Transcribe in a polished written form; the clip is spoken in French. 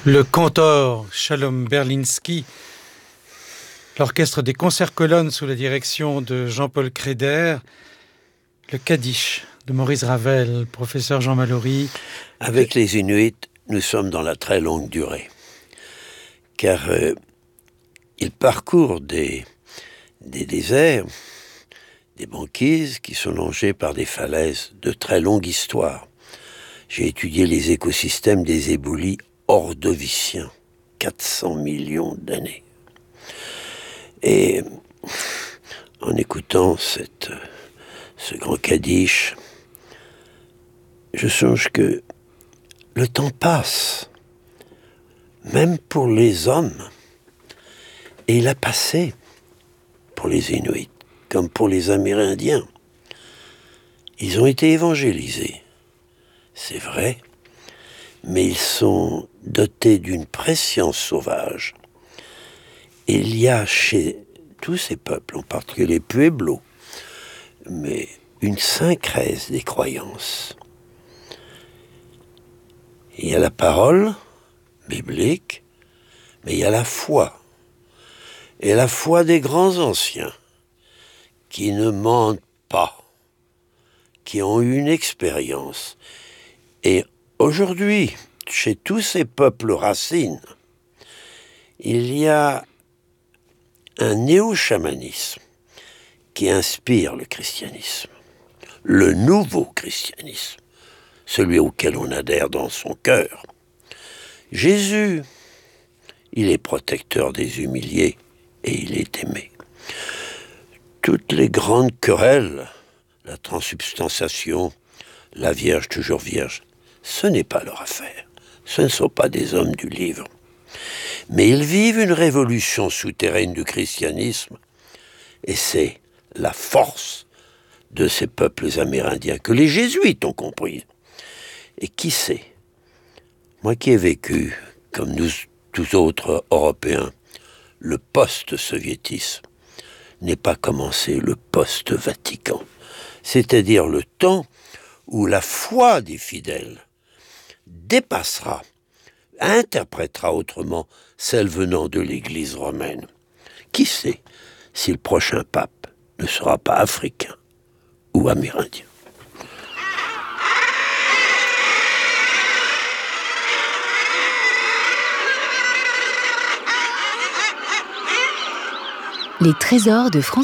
Le cantor Shalom Berlinski, l'orchestre des concerts-colonnes sous la direction de Jean-Paul Créder, le Kaddish de Maurice Ravel, professeur Jean Mallory. Avec les Inuits, nous sommes dans la très longue durée, car ils parcourent des déserts, des banquises qui sont longées par des falaises de très longue histoire. J'ai étudié les écosystèmes des éboulis ordoviciens, 400 millions d'années. Et en écoutant ce grand Kaddish, je songe que le temps passe, même pour les hommes. Et il a passé pour les Inuits, comme pour les Amérindiens. Ils ont été évangélisés, c'est vrai, mais ils sont dotés d'une prescience sauvage. Et il y a chez tous ces peuples, en particulier les Pueblos, mais une syncrèse des croyances. Il y a la parole biblique, mais il y a la foi. Et la foi des grands anciens, qui ne mentent pas, qui ont eu une expérience. Et aujourd'hui, chez tous ces peuples racines, il y a un néo-chamanisme qui inspire le christianisme, le nouveau christianisme, celui auquel on adhère dans son cœur. Jésus, il est protecteur des humiliés et il est aimé. Toutes les grandes querelles, la transsubstantiation, la Vierge toujours vierge, ce n'est pas leur affaire. Ce ne sont pas des hommes du livre. Mais ils vivent une révolution souterraine du christianisme et c'est la force de ces peuples amérindiens que les jésuites ont compris. Et qui sait, moi qui ai vécu, comme nous tous autres Européens, le post-soviétisme, n'est pas commencé le post-Vatican, c'est-à-dire le temps où la foi des fidèles dépassera, interprétera autrement celle venant de l'Église romaine. Qui sait si le prochain pape ne sera pas africain ou amérindien? Les trésors de France